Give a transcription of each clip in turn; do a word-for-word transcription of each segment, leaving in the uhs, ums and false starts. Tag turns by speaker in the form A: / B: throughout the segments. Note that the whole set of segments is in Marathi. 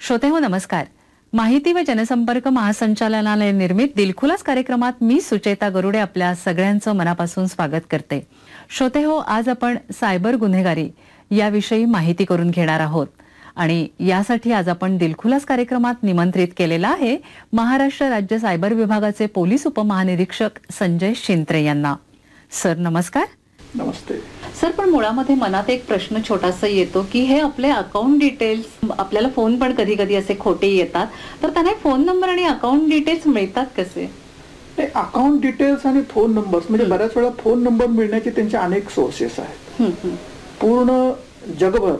A: श्रोतेहो नमस्कार. माहिती व जनसंपर्क महासंचालनालय निर्मित दिलखुलास कार्यक्रमात मी सुचेता गरुडे आपल्या सगळ्यांचं मनापासून स्वागत करते. श्रोतेहो, आज आपण सायबर गुन्हेगारी याविषयी माहिती करून घेणार आहोत आणि यासाठी आज आपण दिलखुलास कार्यक्रमात निमंत्रित केलेला आहे महाराष्ट्र राज्य सायबर विभागाचे पोलीस उपमहानिरीक्षक संजय शिंत्रे यांना. सर नमस्कार.
B: नमस्ते
A: सर, पण मुळामध्ये मनात एक प्रश्न छोटासा येतो की हे आपले अकाउंट डिटेल्स, आपल्याला फोन पण कधी कधी असे खोटे येतात, तर त्यांना फोन नंबर आणि अकाउंट डिटेल्स मिळतात कसे?
B: अकाउंट डिटेल्स आणि फोन नंबर्स म्हणजे बऱ्याच वेळा फोन नंबर मिळण्याचे त्यांचे अनेक सोर्सेस आहेत. पूर्ण जगभर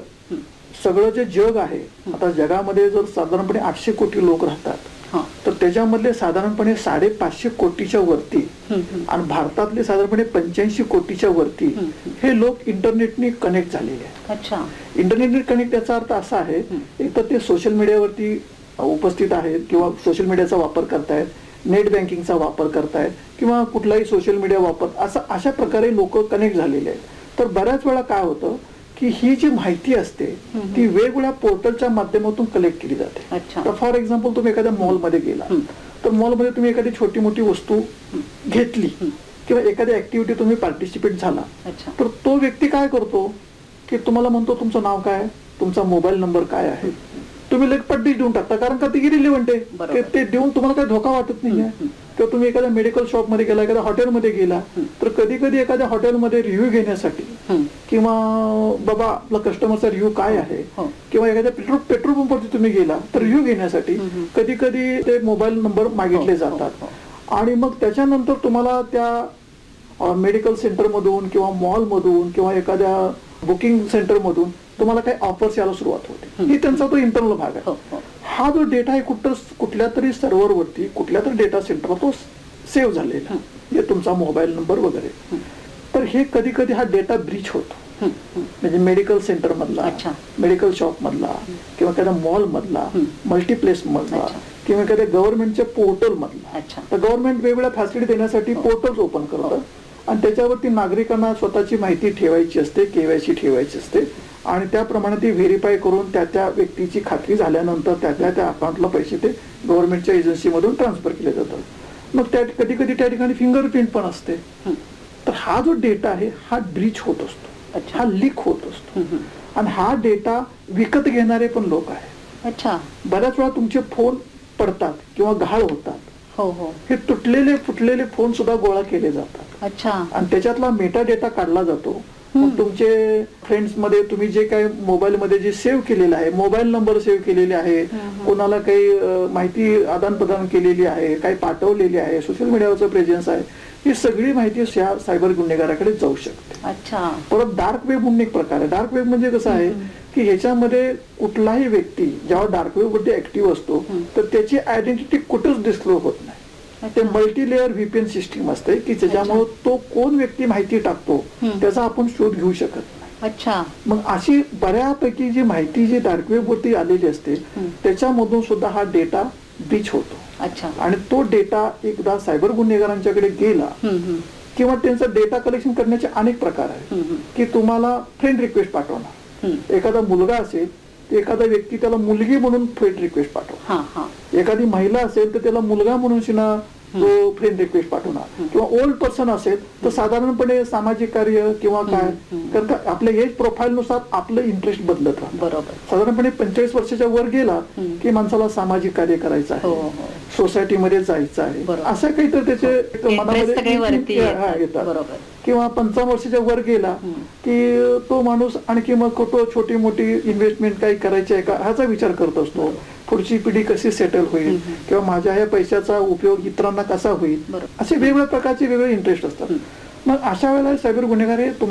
B: सगळं जे जग आहे, आता जगामध्ये जर साधारणपणे आठशे कोटी लोक राहतात, तर त्याच्यामधले साधारणपणे साडेपाचशे कोटीच्या वरती आणि भारतातले साधारणपणे पंच्याऐंशी कोटीच्या वरती हे लोक इंटरनेटने कनेक्ट झालेले आहेत.
A: अच्छा.
B: इंटरनेटने कनेक्ट याचा अर्थ असा आहे, एक तर ते सोशल मीडियावरती उपस्थित आहेत किंवा सोशल मीडियाचा वापर करतायत, नेट बँकिंगचा वापर करतायत किंवा कुठलाही सोशल मीडिया वापर, असं अशा प्रकारे लोक कनेक्ट झालेले आहेत. तर बऱ्याच वेळा काय होतं की ही जी माहिती असते ती वेगवेगळ्या पोर्टलच्या माध्यमातून कलेक्ट केली जाते. तर फॉर एक्झाम्पल तुम्ही एखाद्या मॉलमध्ये गेला, तर मॉलमध्ये तुम्ही एखादी छोटी मोठी वस्तू घेतली किंवा एखाद्या ऍक्टिव्हिटी तुम्ही पार्टिसिपेट झाला, तर तो व्यक्ती काय करतो की तुम्हाला म्हणतो तुमचं नाव काय, तुमचा मोबाईल नंबर काय आहे, तुम्ही लगेच पट्टी देऊन टाकता, कारण का ती रिलेव्हंट आहे. ते देऊन तुम्हाला काही धोका वाटत नाहीये. किंवा तुम्ही एखाद्या मेडिकल शॉप मध्ये गेला, एखाद्या हॉटेलमध्ये गेला, तर कधी कधी एखाद्या हॉटेलमध्ये रिव्ह्यू घेण्यासाठी किंवा बाबा आपला कस्टमरचा रिव्ह्यू काय आहे, किंवा एखाद्या पेट्रोल पेट्रोल पंपवरती तुम्ही गेला तर रिव्ह्यू घेण्यासाठी कधी कधी ते मोबाईल नंबर मागितले जातात. आणि मग त्याच्यानंतर तुम्हाला त्या मेडिकल सेंटर मधून किंवा मॉल मधून किंवा एखाद्या बुकिंग सेंटर मधून तुम्हाला काही ऑफर्स यायला सुरुवात होते. ही त्यांचा तो इंटरनल भाग आहे. हा जो डेटा आहे कुठं कुठल्या तरी सर्व्हरवरती कुठल्या तरी डेटा सेंटरला तो सेव्ह झालेला, म्हणजे तुमचा मोबाईल नंबर वगैरे. तर हे कधी कधी हा डेटा ब्रीच होतो, म्हणजे मेडिकल सेंटर मधला, मेडिकल शॉप मधला किंवा एखाद्या मॉल मधला, मल्टीप्लेस मधला किंवा एखाद्या गव्हर्नमेंटच्या पोर्टल मधला. तर गव्हर्नमेंट वेगवेगळ्या फॅसिलिटी देण्यासाठी पोर्टल्स ओपन करतात आणि त्याच्यावरती नागरिकांना स्वतःची माहिती ठेवायची असते, केवायसी ठेवायची असते आणि त्याप्रमाणे ती व्हेरीफाय करून त्या त्या व्यक्तीची खात्री झाल्यानंतर त्या त्या त्या अकाउंटला पैसे ते गव्हर्नमेंटच्या एजन्सीमधून ट्रान्सफर केले जातात. मग त्या कधी कधी त्या ठिकाणी फिंगरप्रिंट पण असते. तर हा जो डेटा आहे हा ब्रीच होत असतो, हा लीक होत असतो आणि हा डेटा विकत घेणारे पण लोक आहेत.
A: अच्छा.
B: बऱ्याच वेळा तुमचे फोन पडतात किंवा गहाळ होतात.
A: हो हो.
B: हे तुटलेले फुटलेले फोन सुद्धा गोळा केले जातात.
A: अच्छा.
B: आणि त्याच्यातला मेटा डेटा काढला जातो. मग तुमचे फ्रेंड्स मध्ये तुम्ही जे काही मोबाईल मध्ये जे सेव्ह केलेलं आहे, मोबाईल नंबर सेव्ह केलेले आहे, कोणाला काही माहिती आदान प्रदान केलेली आहे, काही पाठवलेली आहे, सोशल मीडियावरचं प्रेझेन्स आहे, ही सगळी माहिती सायबर गुन्हेगाराकडे जाऊ शकते.
A: अच्छा.
B: परत डार्क वेब म्हणून एक प्रकार आहे. डार्क वेब म्हणजे कसं आहे की ह्याच्यामध्ये कुठलाही व्यक्ती जेव्हा डार्क वेब वरती ऍक्टिव्ह असतो तर त्याची आयडेंटिटी कुठेच डिस्क्लोज होत नाही. ते मल्टी लेअर व्हीपीएन सिस्टीम असते की ज्याच्यामुळे तो कोण व्यक्ती माहिती टाकतो त्याचा आपण शोध घेऊ शकत नाही.
A: अच्छा.
B: मग अशी बऱ्यापैकी जी माहिती जी डार्क वेब वरती आलेली असते त्याच्यामधून सुद्धा हा डेटा ब्रीच होतो.
A: अच्छा.
B: आणि तो डेटा एकदा सायबर गुन्हेगारांच्याकडे गेला किंवा त्यांचा डेटा कलेक्शन करण्याचे अनेक प्रकार आहेत की तुम्हाला फ्रेंड रिक्वेस्ट पाठवणार, एखादा मुलगा असेल एखादा व्यक्ती त्याला मुलगी म्हणून फ्रेंड रिक्वेस्ट पाठवणार, एखादी महिला असेल तर त्याला मुलगा म्हणून शिना तो फ्रेंड रिक्वेस्ट पाठवणार, किंवा ओल्ड पर्सन असेल तर साधारणपणे सामाजिक कार्य किंवा काय, कारण आपल्या एज प्रोफाईल नुसार आपलं इंटरेस्ट बदलत राहतं.
A: बरोबर.
B: साधारणपणे पंचेचाळीस वर्षाच्या वर गेला की माणसाला सामाजिक कार्य करायचं आहे, सोसायटीमध्ये जायचं आहे, असं काहीतरी त्याचे मनामध्ये येतात. किंवा पंचावन्न वर्षाच्या वर गेला की तो माणूस आणखी मग तो छोटी मोठी इन्व्हेस्टमेंट काही करायची आहे का ह्याचा विचार करत असतो. पुढची पिढी कशी सेटल होईल किंवा माझ्या ह्या पैशाचा उपयोग इतरांना कसा होईल, असे वेगवेगळ्या प्रकारचे वेगवेगळे इंटरेस्ट असतात. मग अशा वेळेला सायबर गुन्हेगार हे